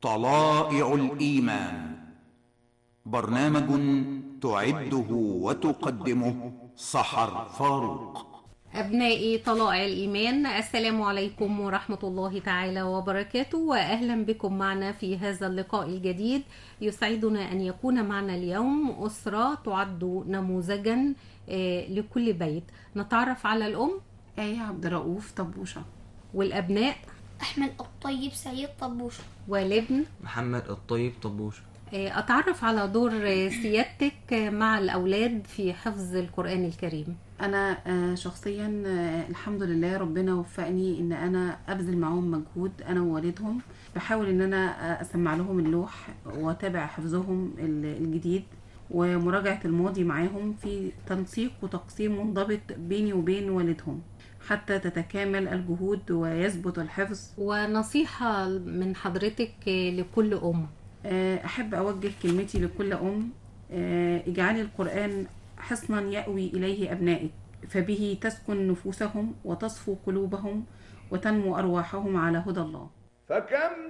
طلائع الإيمان، برنامج تعده وتقدمه سحر فاروق. أبنائي طلائع الإيمان، السلام عليكم ورحمة الله تعالى وبركاته، وأهلا بكم معنا في هذا اللقاء الجديد. يسعدنا أن يكون معنا اليوم أسرة تعد نموذجا لكل بيت. نتعرف على الأم آية عبد الرؤوف طبوشة، والأبناء أحمد الطيب سعيد طبوشة، والابن محمد الطيب طبوشة. أتعرف على دور سيادتك مع الأولاد في حفظ القرآن الكريم. أنا شخصيا الحمد لله ربنا وفقني إن أنا أبذل معهم مجهود أنا ووالدهم. بحاول إن أنا أسمع لهم اللوح وأتابع حفظهم الجديد ومراجعة الماضي معاهم في تنسيق وتقسيم منضبط بيني وبين والدهم حتى تتكامل الجهود ويثبت الحفظ. ونصيحة من حضرتك لكل أم. أحب أوجه كلمتي لكل أم: اجعلي القرآن حصنا يأوي إليه أبنائك، فبه تسكن نفوسهم وتصفو قلوبهم وتنمو أرواحهم على هدى الله. فكم